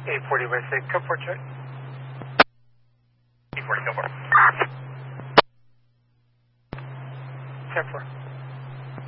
840 by 6, come for check. 840, go for it. 10-4.